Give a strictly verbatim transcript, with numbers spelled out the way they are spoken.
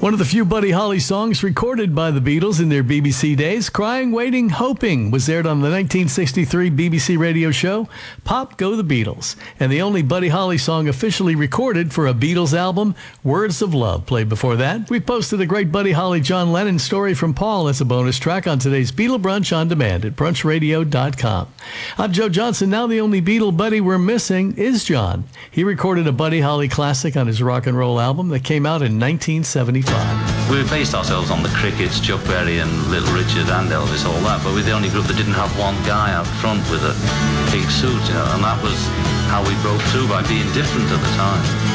One of the few Buddy Holly songs recorded by the Beatles in their B B C days, Crying, Waiting, Hoping, was aired on the nineteen sixty-three B B C radio show Pop Go the Beatles, and the only Buddy Holly song officially recorded for a Beatles album, Words of Love, played before that. We posted a great Buddy Holly John Lennon story from Paul as a bonus track on today's Beatle Brunch on Demand at brunch radio dot com. I'm Joe Johnson. Now the only Beatle buddy we're missing is John. He recorded a Buddy Holly classic on his rock and roll album that came out in nineteen seventy-five. We based ourselves on the Crickets, Chuck Berry and Little Richard and Elvis, all that, but we're the only group that didn't have one guy out front with a big suit, you know, and that was how we broke through, by being different at the time.